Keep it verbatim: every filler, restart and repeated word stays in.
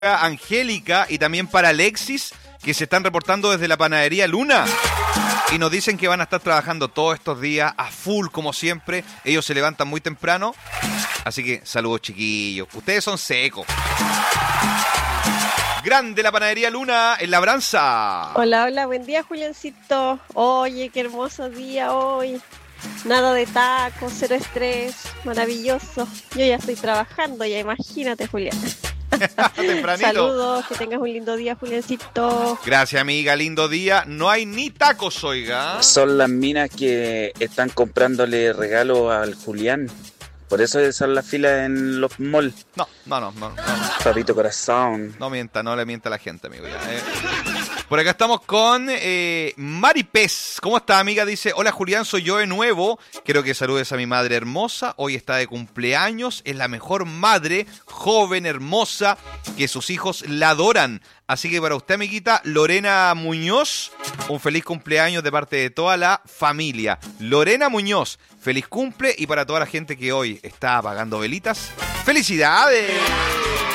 Angélica y también para Alexis, que se están reportando desde la panadería Luna. Y nos dicen que van a estar trabajando todos estos días a full, como siempre. Ellos se levantan muy temprano. Así que saludos, chiquillos. Ustedes son secos. Grande la panadería Luna en Labranza. Hola, hola, buen día, Juliancito. Oye, qué hermoso día hoy. Nada de tacos, cero estrés, maravilloso. Yo ya estoy trabajando, ya imagínate, Julián. Tempranito. Saludos, que tengas un lindo día, Juliancito. Gracias, amiga, lindo día. No hay ni tacos, oiga. Son las minas que están comprándole regalos al Julián. Por eso son las filas en los malls. No, no, no, no, no. Papito corazón. No mienta, no le mienta a la gente, amigo. Ya, eh. Por acá estamos con eh, Mari Pez. ¿Cómo está, amiga? Dice, hola Julián, soy yo de nuevo. Quiero que saludes a mi madre hermosa. Hoy está de cumpleaños. Es la mejor madre, joven, hermosa, que sus hijos la adoran. Así que para usted, amiguita, Lorena Muñoz, un feliz cumpleaños de parte de toda la familia. Lorena Muñoz, feliz cumple. Y para toda la gente que hoy está apagando velitas, ¡felicidades!